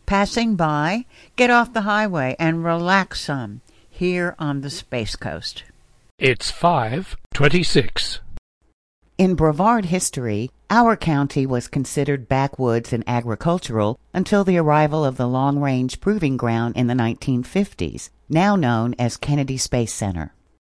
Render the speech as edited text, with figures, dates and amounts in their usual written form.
passing by, get off the highway and relax some here on the Space Coast. It's 5:26. In Brevard history, our county was considered backwoods and agricultural until the arrival of the Long Range Proving Ground in the 1950s, now known as Kennedy Space Center.